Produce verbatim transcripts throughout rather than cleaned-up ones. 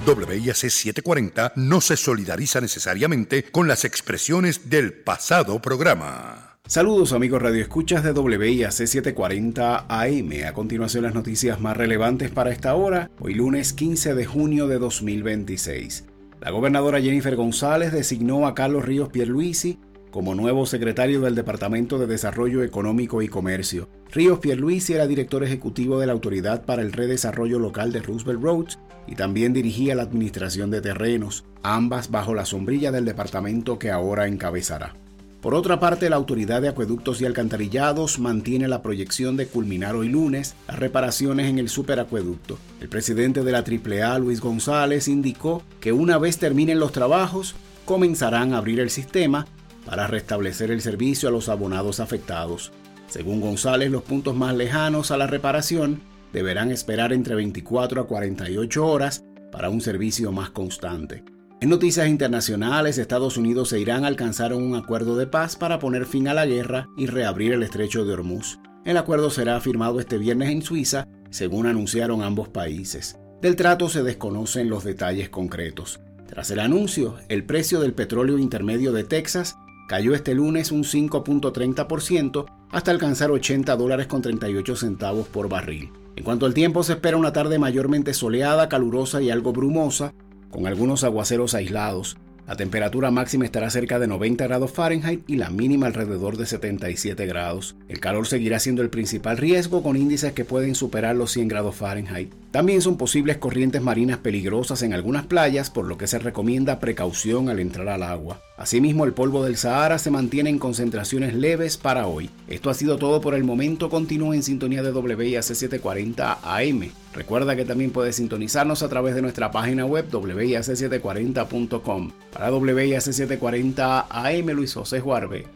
W I A C setecientos cuarenta no se solidariza necesariamente con las expresiones del pasado programa. Saludos amigos radioescuchas de W I A C setecientos cuarenta A M. A continuación las noticias más relevantes para esta hora, hoy lunes quince de junio de dos mil veintiséis. La gobernadora Jennifer González designó a Carlos Ríos Pierluisi como nuevo secretario del Departamento de Desarrollo Económico y Comercio. Ríos Pierluisi era director ejecutivo de la Autoridad para el Redesarrollo Local de Roosevelt Roads y también dirigía la administración de terrenos, ambas bajo la sombrilla del departamento que ahora encabezará. Por otra parte, la Autoridad de Acueductos y Alcantarillados mantiene la proyección de culminar hoy lunes las reparaciones en el superacueducto. El presidente de la triple A, Luis González, indicó que una vez terminen los trabajos, comenzarán a abrir el sistema para restablecer el servicio a los abonados afectados. Según González, los puntos más lejanos a la reparación deberán esperar entre veinticuatro a cuarenta y ocho horas para un servicio más constante. En noticias internacionales, Estados Unidos e Irán alcanzaron un acuerdo de paz para poner fin a la guerra y reabrir el estrecho de Hormuz. El acuerdo será firmado este viernes en Suiza, según anunciaron ambos países. Del trato se desconocen los detalles concretos. Tras el anuncio, el precio del petróleo intermedio de Texas cayó este lunes un cinco punto treinta por ciento hasta alcanzar ochenta dólares con treinta y ocho centavos por barril. En cuanto al tiempo, se espera una tarde mayormente soleada, calurosa y algo brumosa, con algunos aguaceros aislados. La temperatura máxima estará cerca de noventa grados Fahrenheit y la mínima alrededor de setenta y siete grados. El calor seguirá siendo el principal riesgo, con índices que pueden superar los cien grados Fahrenheit. También son posibles corrientes marinas peligrosas en algunas playas, por lo que se recomienda precaución al entrar al agua. Asimismo, el polvo del Sahara se mantiene en concentraciones leves para hoy. Esto ha sido todo por el momento. Continúe en sintonía de W I A C setecientos cuarenta A M. Recuerda que también puedes sintonizarnos a través de nuestra página web w i a c setecientos cuarenta punto com. Para W I A C setecientos cuarenta A M, Luis José Juarbe.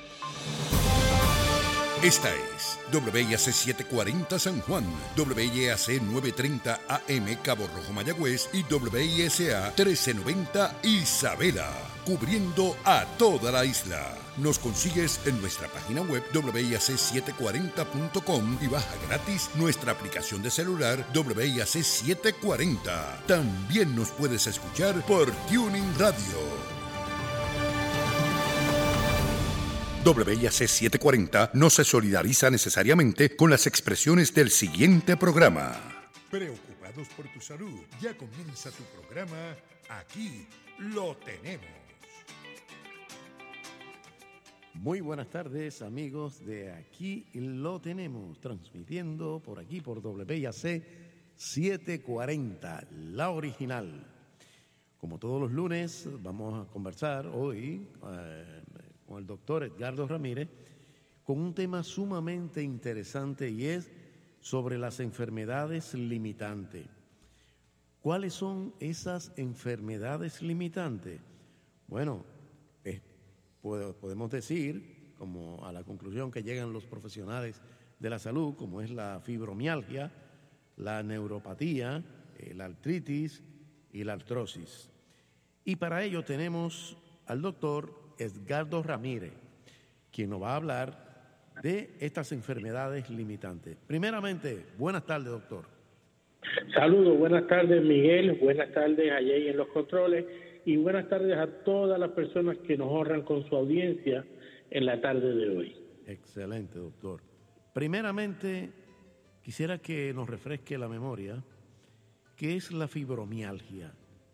Esta es W I A C setecientos cuarenta San Juan, W I A C novecientos treinta A M Cabo Rojo Mayagüez y W I S A trece noventa Isabela, cubriendo a toda la isla. Nos consigues en nuestra página web w i a c setecientos cuarenta punto com y baja gratis nuestra aplicación de celular W I A C setecientos cuarenta. También nos puedes escuchar por Tuning Radio. W I A C setecientos cuarenta no se solidariza necesariamente con las expresiones del siguiente programa. Preocupados por tu salud, ya comienza tu programa. Aquí lo tenemos. Muy buenas tardes, amigos de Aquí lo tenemos, transmitiendo por aquí por W I A C setecientos cuarenta, la original. Como todos los lunes, vamos a conversar hoy eh, con el doctor Edgardo Ramírez con un tema sumamente interesante y es sobre las enfermedades limitantes. ¿Cuáles son esas enfermedades limitantes? Bueno, eh, podemos decir, como a la conclusión que llegan los profesionales de la salud, como es la fibromialgia, la neuropatía, la artritis y la artrosis. Y para ello tenemos al doctor Edgardo Ramírez, quien nos va a hablar de estas enfermedades limitantes. Primeramente, buenas tardes, doctor. Saludos, buenas tardes, Miguel, buenas tardes allá en los controles y buenas tardes a todas las personas que nos honran con su audiencia en la tarde de hoy. Excelente, doctor. Primeramente, quisiera que nos refresque la memoria. ¿Qué es la fibromialgia?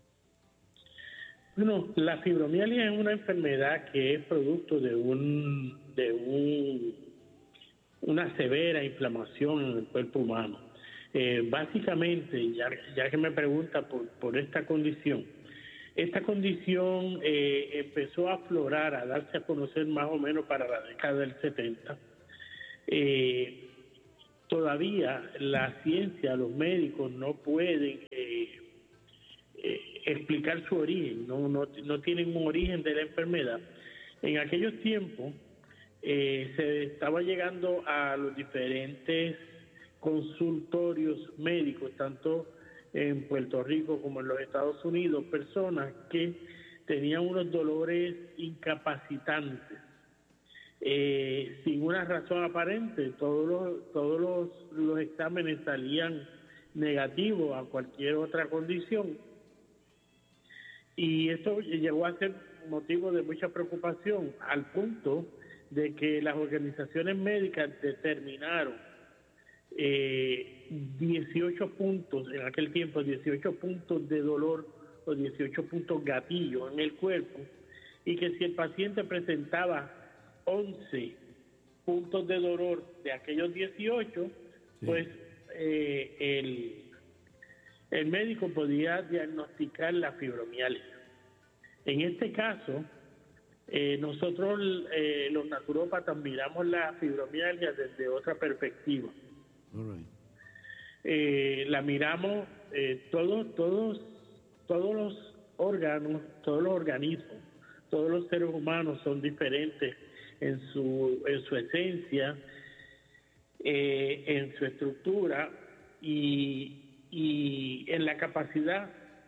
Bueno, la fibromialgia es una enfermedad que es producto de un de un una severa inflamación en el cuerpo humano. Eh, básicamente, ya, ya que me pregunta por, por esta condición, esta condición eh, empezó a aflorar, a darse a conocer más o menos para la década del setenta. Eh, todavía la ciencia, los médicos no pueden eh, eh, explicar su origen, no, no, no tienen un origen de la enfermedad. En aquellos tiempos eh, se estaba llegando a los diferentes consultorios médicos, tanto en Puerto Rico como en los Estados Unidos, personas que tenían unos dolores incapacitantes, eh, sin una razón aparente. Todos los, todos los, los exámenes salían negativos a cualquier otra condición, Y esto llegó a ser motivo de mucha preocupación, al punto de que las organizaciones médicas determinaron eh, dieciocho puntos, en aquel tiempo dieciocho puntos de dolor o dieciocho puntos gatillo en el cuerpo, y que si el paciente presentaba once puntos de dolor de aquellos dieciocho, sí. pues eh, el, el médico podía diagnosticar la fibromialgia. En este caso, eh, nosotros eh, los naturópatas miramos la fibromialgia desde otra perspectiva. All right. eh, la miramos eh, todos, todos, todos los órganos, todos los organismos, todos los seres humanos son diferentes en su, en su esencia, eh, en su estructura y, y en la capacidad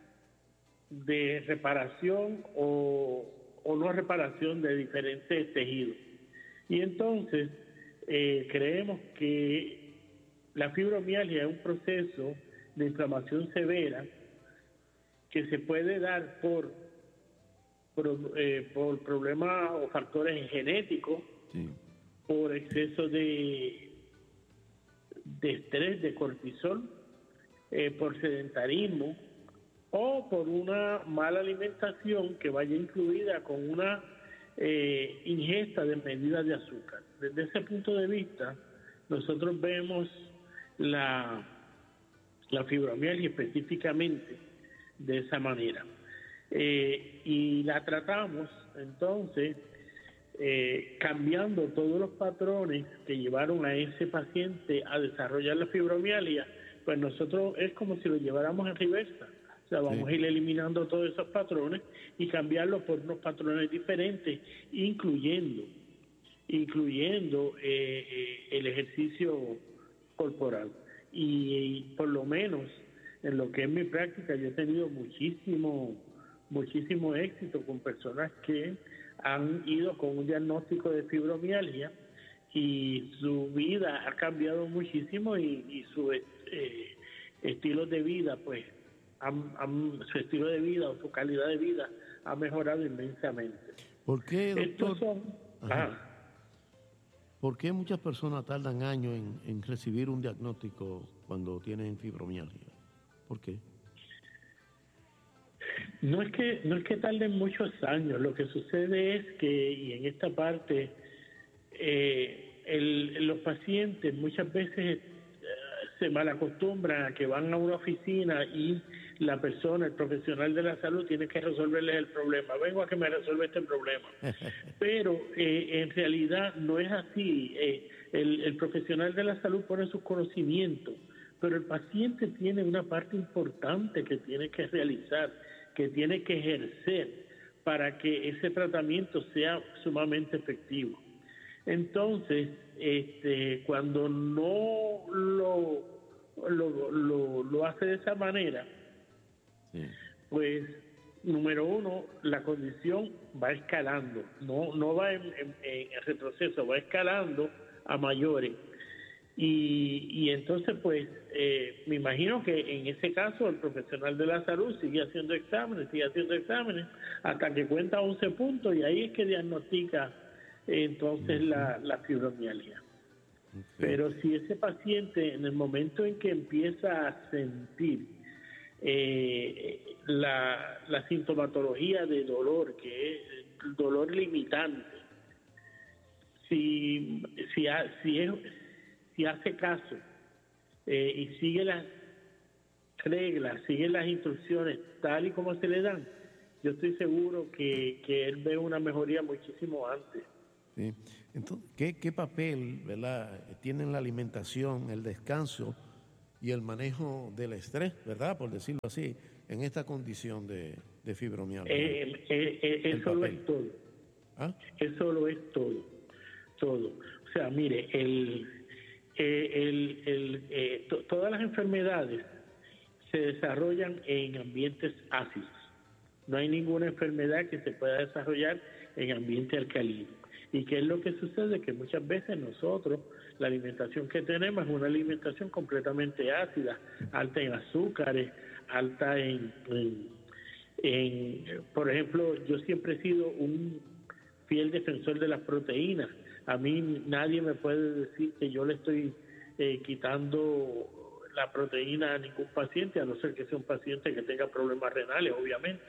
de reparación o, o no reparación de diferentes tejidos. Y entonces eh, creemos que la fibromialgia es un proceso de inflamación severa que se puede dar por, por, eh, por problemas o factores genéticos, sí. por exceso de, de estrés, de cortisol, eh, por sedentarismo, o por una mala alimentación que vaya incluida con una eh, ingesta de medidas de azúcar. Desde ese punto de vista, nosotros vemos la, la fibromialgia específicamente de esa manera. Eh, y la tratamos, entonces, eh, cambiando todos los patrones que llevaron a ese paciente a desarrollar la fibromialgia, pues nosotros es como si lo lleváramos en reversa. O sea, vamos sí. a ir eliminando todos esos patrones y cambiarlos por unos patrones diferentes, incluyendo, incluyendo eh, eh, el ejercicio corporal. Y, y por lo menos en lo que es mi práctica, yo he tenido muchísimo, muchísimo éxito con personas que han ido con un diagnóstico de fibromialgia y su vida ha cambiado muchísimo y, y su eh, estilo de vida, pues, Han, han, su estilo de vida o su calidad de vida ha mejorado inmensamente. ¿Por qué, doctor? Son, ¿Por qué muchas personas tardan años en, en recibir un diagnóstico cuando tienen fibromialgia? ¿Por qué? No es que no es que tarden muchos años. Lo que sucede es que, y en esta parte, eh, el, los pacientes muchas veces se malacostumbran a que van a una oficina y la persona, el profesional de la salud, tiene que resolverles el problema. Vengo a que me resuelva este problema. Pero eh, en realidad no es así. Eh, el, el profesional de la salud pone sus conocimientos, pero el paciente tiene una parte importante que tiene que realizar, que tiene que ejercer para que ese tratamiento sea sumamente efectivo. Entonces, este, cuando no lo, lo, lo, lo hace de esa manera, sí. pues, número uno, la condición va escalando, no, no va en, en, en retroceso, va escalando a mayores. Y, y entonces, pues, eh, me imagino que en ese caso el profesional de la salud sigue haciendo exámenes, sigue haciendo exámenes, hasta que cuenta once puntos y ahí es que diagnostica entonces uh-huh. la, la fibromialgia. Okay. Pero si ese paciente en el momento en que empieza a sentir eh, la, la sintomatología de dolor, que es el dolor limitante, si, si, si, es, si hace caso eh, y sigue las reglas, sigue las instrucciones tal y como se le dan, yo estoy seguro que, que él ve una mejoría muchísimo antes. Sí. Entonces, ¿qué, qué papel, verdad, tienen la alimentación, el descanso y el manejo del estrés, verdad, por decirlo así, en esta condición de, de fibromialgia? Eh, eh, eh, eso lo es todo. ¿Ah? Eso lo es todo, todo. O sea, mire, el, eh, el, el, eh, to, todas las enfermedades se desarrollan en ambientes ácidos. No hay ninguna enfermedad que se pueda desarrollar en ambiente alcalino. ¿Y qué es lo que sucede? Que muchas veces nosotros, la alimentación que tenemos es una alimentación completamente ácida, alta en azúcares, alta en, en, En, por ejemplo, yo siempre he sido un fiel defensor de las proteínas. A mí nadie me puede decir que yo le estoy eh, quitando la proteína a ningún paciente, a no ser que sea un paciente que tenga problemas renales, obviamente.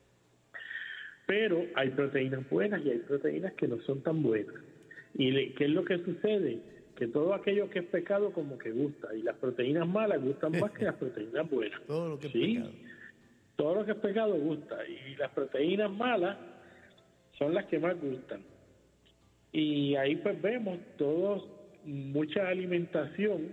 Pero hay proteínas buenas y hay proteínas que no son tan buenas. ¿Y le, qué es lo que sucede? Que todo aquello que es pecado como que gusta, y las proteínas malas gustan más que las proteínas buenas. Todo lo que es ¿sí? pecado. Todo lo que es pecado gusta, y las proteínas malas son las que más gustan. Y ahí pues vemos todos mucha alimentación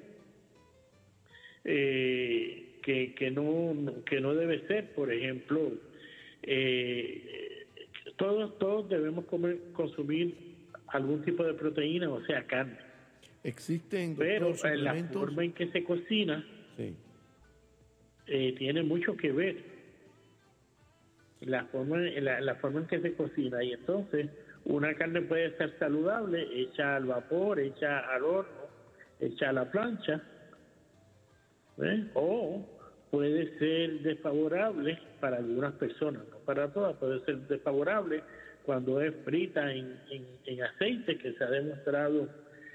eh, que, que no que no debe ser. Por ejemplo, eh, todos todos debemos comer consumir algún tipo de proteína, o sea, carne. Existen, pero doctor, en la suplementos. forma en que se cocina Sí. eh, tiene mucho que ver la forma la, la forma en que se cocina. Y entonces una carne puede ser saludable hecha al vapor, hecha al horno, hecha a la plancha, ¿eh? O puede ser desfavorable para algunas personas, no para todas. Puede ser desfavorable cuando es frita en, en, en aceite, que se ha demostrado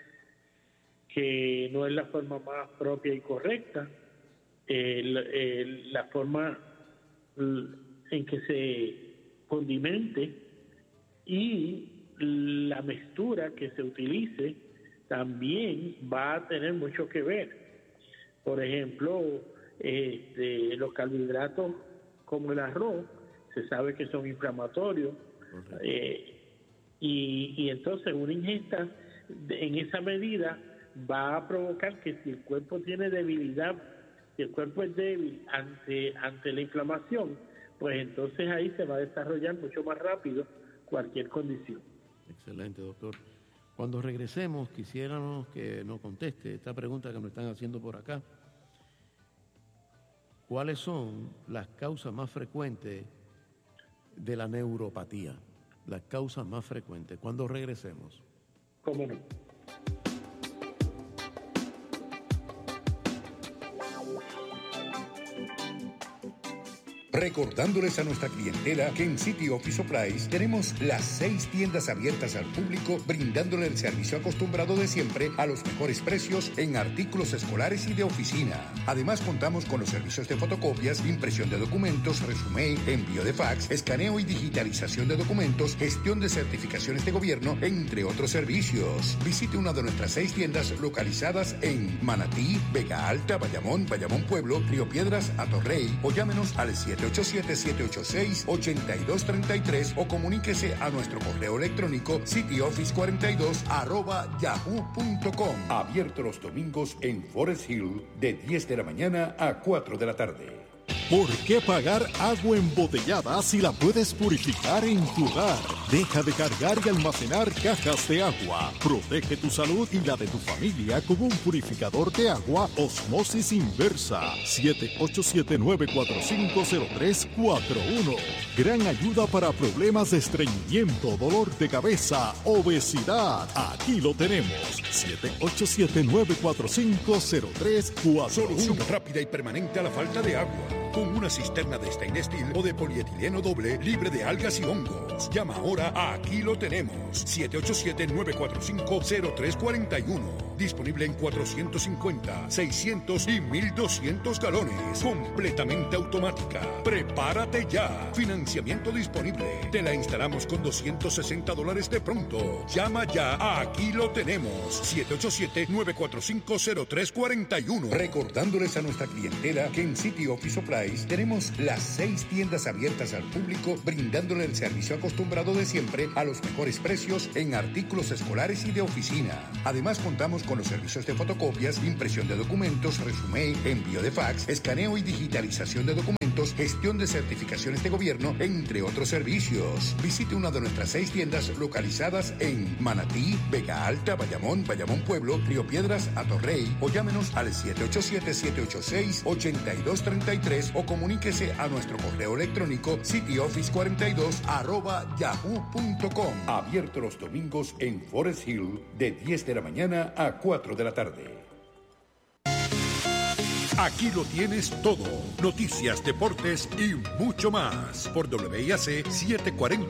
que no es la forma más propia y correcta. El, el, la forma en que se condimente y la mezcla que se utilice también va a tener mucho que ver. Por ejemplo, este, los carbohidratos como el arroz se sabe que son inflamatorios, eh, y, y entonces una ingesta de, en esa medida va a provocar que si el cuerpo tiene debilidad, si el cuerpo es débil ante, ante la inflamación, pues entonces ahí se va a desarrollar mucho más rápido cualquier condición. Excelente, doctor. Cuando regresemos, quisiéramos que nos conteste esta pregunta que nos están haciendo por acá. ¿Cuáles son las causas más frecuentes de la neuropatía? Las causas más frecuentes. Cuando regresemos. ¿Cómo no? Recordándoles a nuestra clientela que en City Office Supplies tenemos las seis tiendas abiertas al público, brindándole el servicio acostumbrado de siempre a los mejores precios en artículos escolares y de oficina. Además, contamos con los servicios de fotocopias, impresión de documentos, resumen, envío de fax, escaneo y digitalización de documentos, gestión de certificaciones de gobierno, entre otros servicios. Visite una de nuestras seis tiendas localizadas en Manatí, Vega Alta, Bayamón, Bayamón Pueblo, Río Piedras, Atorrey, o llámenos al siete ocho siete, siete ocho seis, ocho dos tres tres o comuníquese a nuestro correo electrónico cityoffice cuarenta y dos arroba yahoo punto com. Abierto los domingos en Forest Hill de diez de la mañana a cuatro de la tarde. ¿Por qué pagar agua embotellada si la puedes purificar en tu hogar? Deja de cargar y almacenar cajas de agua. Protege tu salud y la de tu familia con un purificador de agua Osmosis Inversa. siete ocho siete, nueve cuatro cinco, cero tres cuatro uno. Gran ayuda para problemas de estreñimiento, dolor de cabeza, obesidad. Aquí lo tenemos. siete ocho siete, nueve cuatro cinco, cero tres cuatro uno. Solución rápida y permanente a la falta de agua. Con una cisterna de stainless steel o de polietileno doble libre de algas y hongos. Llama ahora a Aquí lo tenemos. siete ocho siete, nueve cuatro cinco, cero tres cuatro uno. Disponible en cuatrocientos cincuenta, seiscientos y mil doscientos galones. Completamente automática. Prepárate ya. Financiamiento disponible. Te la instalamos con doscientos sesenta dólares de pronto. Llama ya a Aquí lo tenemos. siete ocho siete, nueve cuatro cinco, cero tres cuatro uno. Recordándoles a nuestra clientela que en City Office Supplies tenemos las seis tiendas abiertas al público, brindándole el servicio acostumbrado de siempre a los mejores precios en artículos escolares y de oficina. Además, contamos con los servicios de fotocopias, impresión de documentos, resumen, envío de fax, escaneo y digitalización de documentos, gestión de certificaciones de gobierno, entre otros servicios. Visite una de nuestras seis tiendas localizadas en Manatí, Vega Alta, Bayamón, Bayamón Pueblo, Río Piedras, Atorrey, o llámenos al siete ocho siete, siete ocho seis, ocho dos tres tres o comuníquese a nuestro correo electrónico cityoffice cuarenta y dos arroba yahoo punto com. Abierto los domingos en Forest Hill de diez de la mañana a cuatro de la tarde. Aquí lo tienes todo. Noticias, deportes y mucho más. Por W I A C setecientos cuarenta